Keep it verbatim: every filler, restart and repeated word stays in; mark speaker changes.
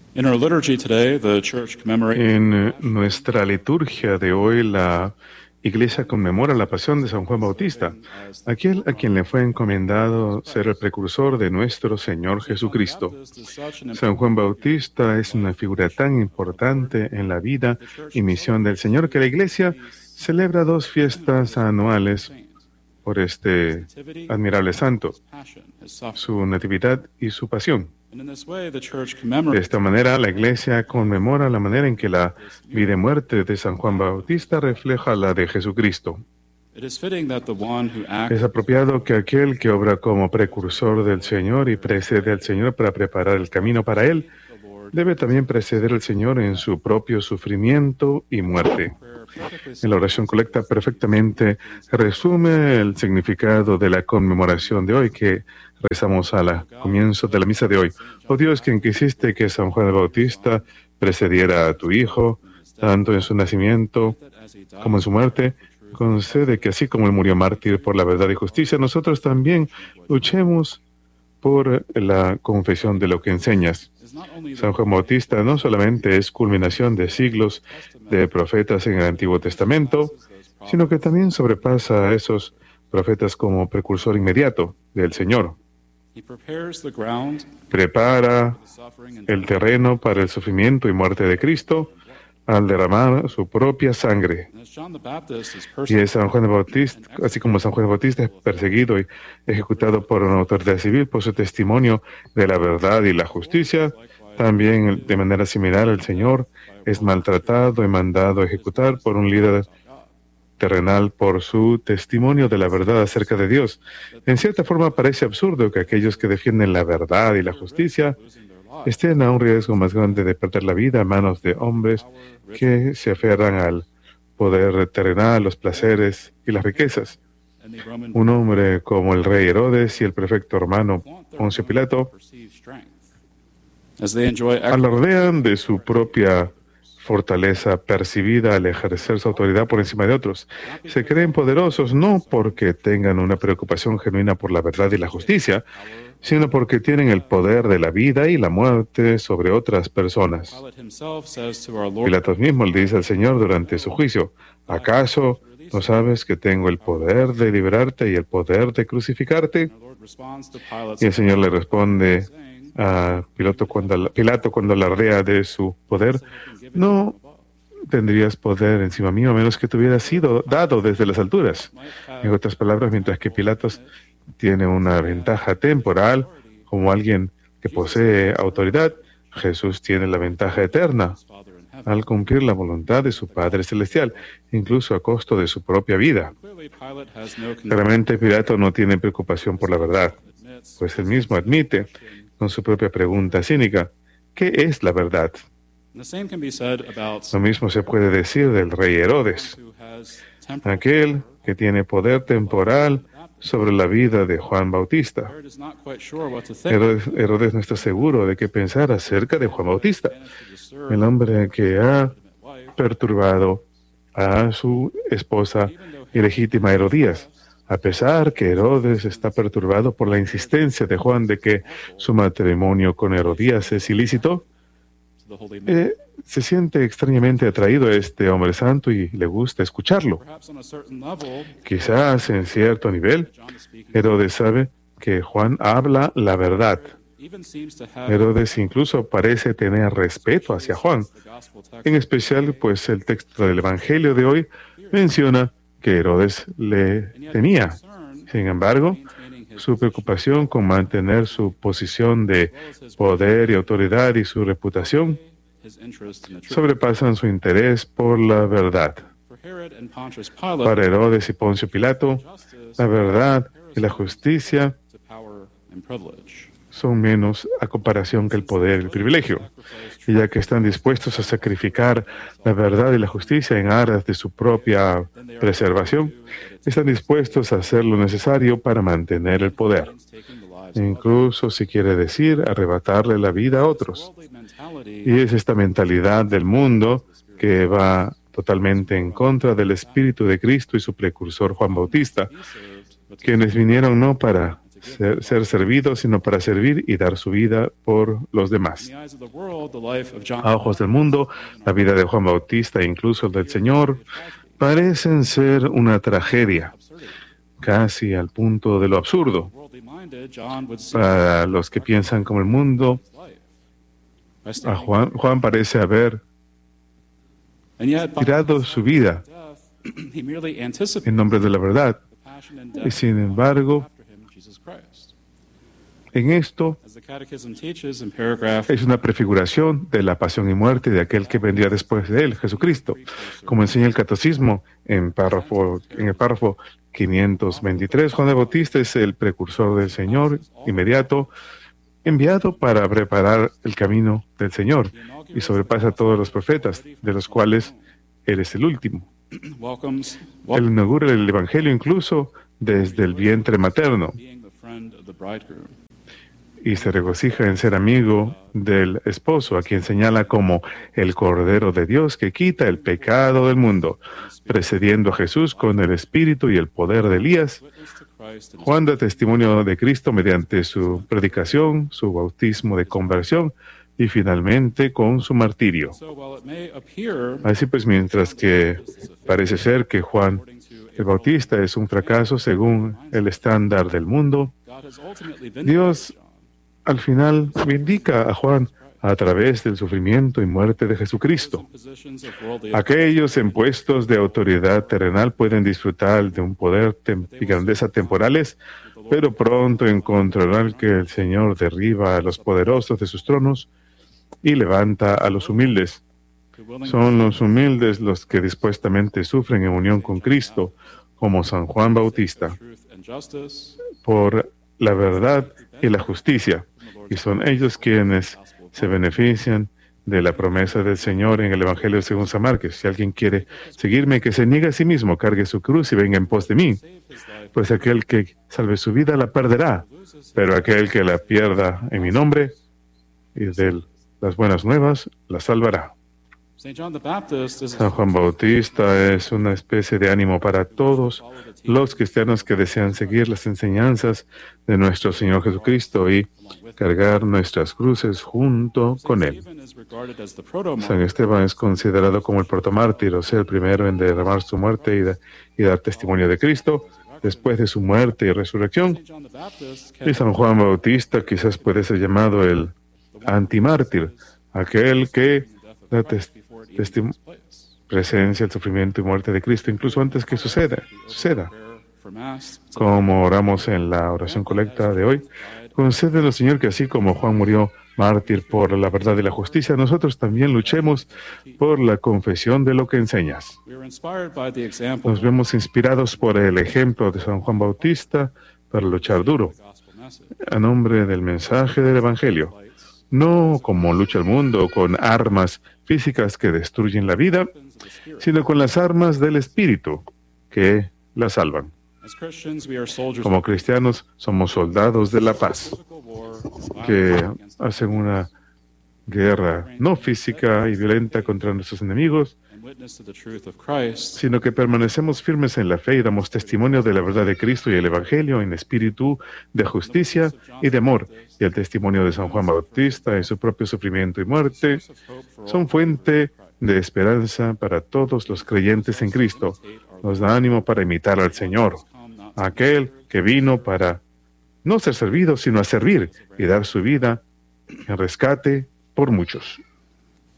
Speaker 1: In our liturgy today, the church commemorates
Speaker 2: En nuestra liturgia de hoy, la Iglesia conmemora la pasión de San Juan Bautista, aquel a quien le fue encomendado ser el precursor de nuestro Señor Jesucristo. San Juan Bautista es una figura tan importante en la vida y misión del Señor que la Iglesia celebra dos fiestas anuales por este admirable santo, su natividad y su pasión. De esta manera, la Iglesia conmemora la manera en que la vida y muerte de San Juan Bautista refleja la de Jesucristo. Es apropiado que aquel que obra como precursor del Señor y precede al Señor para preparar el camino para Él, debe también preceder al Señor en su propio sufrimiento y muerte. En la oración colecta perfectamente resume el significado de la conmemoración de hoy que rezamos al comienzo de la misa de hoy. Oh Dios, quien quisiste que San Juan el Bautista precediera a tu Hijo, tanto en su nacimiento como en su muerte, concede que así como él murió mártir por la verdad y justicia, nosotros también luchemos por la confesión de lo que enseñas. San Juan Bautista no solamente es culminación de siglos de profetas en el Antiguo Testamento, sino que también sobrepasa a esos profetas como precursor inmediato del Señor. Prepara el terreno para el sufrimiento y muerte de Cristo al derramar su propia sangre. Y es San Juan Bautista, así como San Juan Bautista es perseguido y ejecutado por una autoridad civil por su testimonio de la verdad y la justicia, también de manera similar el Señor es maltratado y mandado a ejecutar por un líder terrenal por su testimonio de la verdad acerca de Dios. En cierta forma parece absurdo que aquellos que defienden la verdad y la justicia estén a un riesgo más grande de perder la vida a manos de hombres que se aferran al poder terrenal, los placeres y las riquezas. Un hombre como el rey Herodes y el prefecto romano Poncio Pilato alardean de su propia fortaleza percibida al ejercer su autoridad por encima de otros. Se creen poderosos no porque tengan una preocupación genuina por la verdad y la justicia, sino porque tienen el poder de la vida y la muerte sobre otras personas. Pilatos mismo le dice al Señor durante su juicio: ¿acaso no sabes que tengo el poder de liberarte y el poder de crucificarte? Y el Señor le responde a Pilato cuando, Pilato cuando alardea de su poder: no tendrías poder encima mío a menos que te hubiera sido dado desde las alturas. En otras palabras, mientras que Pilatos tiene una ventaja temporal como alguien que posee autoridad, Jesús tiene la ventaja eterna al cumplir la voluntad de su Padre Celestial, incluso a costo de su propia vida. Claramente Pilato no tiene preocupación por la verdad, pues él mismo admite con su propia pregunta cínica: ¿qué es la verdad? Lo mismo se puede decir del rey Herodes, aquel que tiene poder temporal sobre la vida de Juan Bautista. Herodes, Herodes no está seguro de qué pensar acerca de Juan Bautista, el hombre que ha perturbado a su esposa ilegítima Herodías. A pesar que Herodes está perturbado por la insistencia de Juan de que su matrimonio con Herodías es ilícito, eh, se siente extrañamente atraído a este hombre santo y le gusta escucharlo. Quizás en cierto nivel, Herodes sabe que Juan habla la verdad. Herodes incluso parece tener respeto hacia Juan, en especial pues el texto del Evangelio de hoy menciona que Herodes le temía. Sin embargo, su preocupación con mantener su posición de poder y autoridad y su reputación sobrepasan su interés por la verdad. Para Herodes y Poncio Pilato, la verdad y la justicia son menos a comparación que el poder y el privilegio. Y ya que están dispuestos a sacrificar la verdad y la justicia en aras de su propia preservación, están dispuestos a hacer lo necesario para mantener el poder, incluso si quiere decir arrebatarle la vida a otros. Y es esta mentalidad del mundo que va totalmente en contra del Espíritu de Cristo y su precursor Juan Bautista, quienes vinieron no para ser, ser servido, sino para servir y dar su vida por los demás. A ojos del mundo, la vida de Juan Bautista e incluso del Señor parecen ser una tragedia, casi al punto de lo absurdo. Para los que piensan como el mundo, a Juan, Juan parece haber tirado su vida en nombre de la verdad. Y sin embargo, en esto es una prefiguración de la pasión y muerte de aquel que vendría después de él, Jesucristo. Como enseña el Catecismo en, párrafo, en el párrafo quinientos veintitrés, Juan el Bautista es el precursor del Señor inmediato, enviado para preparar el camino del Señor, y sobrepasa a todos los profetas, de los cuales él es el último. Él inaugura el Evangelio incluso desde el vientre materno y se regocija en ser amigo del esposo, a quien señala como el Cordero de Dios que quita el pecado del mundo, precediendo a Jesús con el espíritu y el poder de Elías. Juan da testimonio de Cristo mediante su predicación, su bautismo de conversión y finalmente con su martirio. Así pues, mientras que parece ser que Juan el Bautista es un fracaso según el estándar del mundo, Dios al final vindica a Juan a través del sufrimiento y muerte de Jesucristo. Aquellos en puestos de autoridad terrenal pueden disfrutar de un poder y grandeza temporales, pero pronto encontrarán que el Señor derriba a los poderosos de sus tronos y levanta a los humildes. Son los humildes los que dispuestamente sufren en unión con Cristo, como San Juan Bautista, por la verdad y la justicia, y son ellos quienes se benefician de la promesa del Señor en el Evangelio según San Marcos. Si alguien quiere seguirme, que se niegue a sí mismo, cargue su cruz y venga en pos de mí. Pues aquel que salve su vida la perderá, pero aquel que la pierda en mi nombre y de las buenas nuevas la salvará. San Juan Bautista es una especie de ánimo para todos los cristianos que desean seguir las enseñanzas de nuestro Señor Jesucristo y cargar nuestras cruces junto con Él. San Esteban es considerado como el protomártir, o sea, el primero en derramar su muerte y, da, y dar testimonio de Cristo después de su muerte y resurrección. Y San Juan Bautista quizás puede ser llamado el antimártir, aquel que da testimonio presencia, el sufrimiento y muerte de Cristo, incluso antes que suceda, suceda. Como oramos en la oración colecta de hoy, concédenos, Señor, que así como Juan murió mártir por la verdad y la justicia, nosotros también luchemos por la confesión de lo que enseñas. Nos vemos inspirados por el ejemplo de San Juan Bautista para luchar duro, a nombre del mensaje del Evangelio. No como lucha el mundo con armas físicas que destruyen la vida, sino con las armas del Espíritu que la salvan. Como cristianos somos soldados de la paz, que hacen una guerra no física y violenta contra nuestros enemigos, sino que permanecemos firmes en la fe y damos testimonio de la verdad de Cristo y el Evangelio en espíritu de justicia y de amor. Y el testimonio de San Juan Bautista en su propio sufrimiento y muerte son fuente de esperanza para todos los creyentes en Cristo. Nos da ánimo para imitar al Señor, aquel que vino para no ser servido, sino a servir y dar su vida en rescate por muchos.